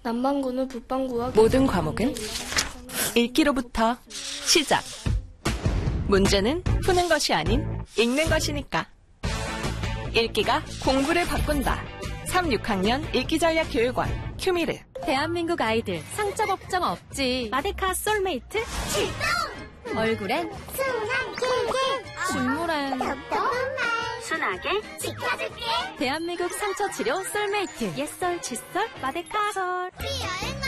남반구는 북반구와 모든 과목은 읽기로부터 시작. 문제는 푸는 것이 아닌 읽는 것이니까. 읽기가 공부를 바꾼다. 3, 6학년 읽기전략교육원 큐미르. 대한민국 아이들 상처 걱정 없지. 마데카 솔메이트 출동! 얼굴엔 순한 킬킬 눈물엔 순하게 지켜줄게. 대한민국 상처 치료 솔메이트 옛설 칫솔 마데카 솔 리얼